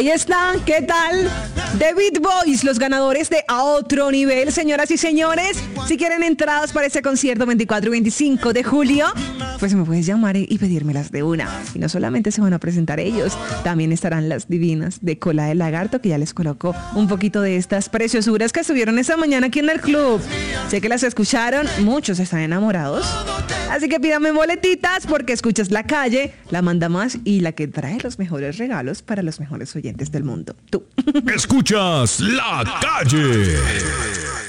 Ahí están, ¿qué tal? The Beat Boys, los ganadores de A Otro Nivel. Señoras y señores, si quieren entradas para este concierto 24 y 25 de julio, pues me puedes llamar y pedírmelas de una. Y no solamente se van a presentar ellos, también estarán las divinas de Cola de Lagarto, que ya les colocó un poquito de estas preciosuras que estuvieron esta mañana aquí en el club. Sé que las escucharon, muchos están enamorados. Así que pídame boletitas porque escuchas La Calle, la manda más y la que trae los mejores regalos para los mejores oyentes del mundo. Tú. Escuchas La Calle.